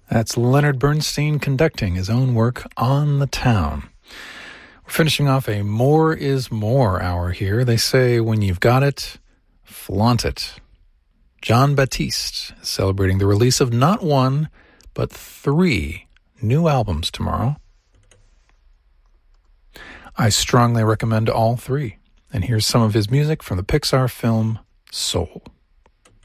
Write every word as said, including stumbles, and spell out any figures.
That's Leonard Bernstein conducting his own work on the town. We're finishing off a more is more hour here. They say when you've got it, flaunt it. Jon Batiste is celebrating the release of not one, but three new albums tomorrow. I strongly recommend all three. And here's some of his music from the Pixar film Soul.